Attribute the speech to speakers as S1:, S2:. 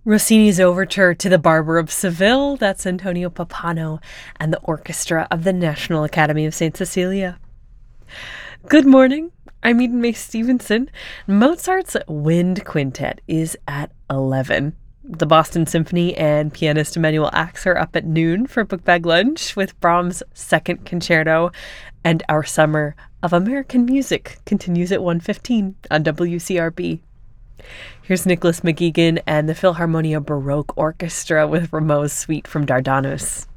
S1: Rossini's overture to The Barber of Seville, that's Antonio Pappano and the orchestra of the National Academy of St. Cecilia. Good morning, I'm Eden May Stevenson. Mozart's Wind Quintet is at 11. The Boston Symphony and pianist Emanuel Ax are up at noon for book bag lunch with Brahms' Second Concerto, and our summer of American music continues at 1:15 on WCRB. Here's Nicholas McGeegan and the Philharmonia Baroque Orchestra with Rameau's Suite from Dardanus.